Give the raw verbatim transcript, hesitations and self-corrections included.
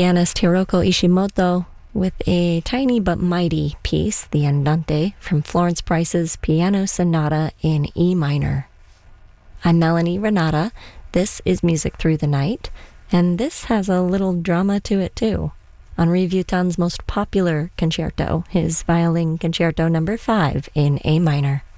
pianist Hiroko Ishimoto with a tiny but mighty piece, the Andante, from Florence Price's Piano Sonata in E minor. I'm Melanie Renata. This is Music Through the Night, and this has a little drama to it too. Henri Vuitton's most popular concerto, his Violin Concerto number five in A minor.